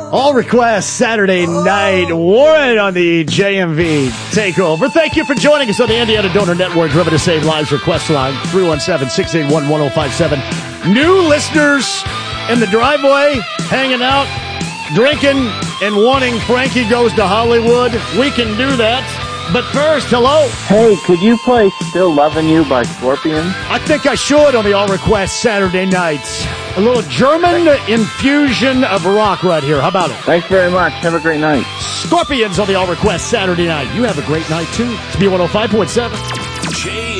All requests Saturday night. Warren on the JMV takeover. Thank you for joining us on the Indiana Donor Network. Driven to Save Lives request line 317-681-1057. New listeners in the driveway, hanging out, drinking, and wanting Frankie Goes to Hollywood. We can do that. But first, hello. Hey, could you play Still Loving You by Scorpions? I think I should on the All Request Saturday nights. A little German infusion of rock right here. How about it? Thanks very much. Have a great night. Scorpions on the All Request Saturday night. You have a great night, too. It's B105.7.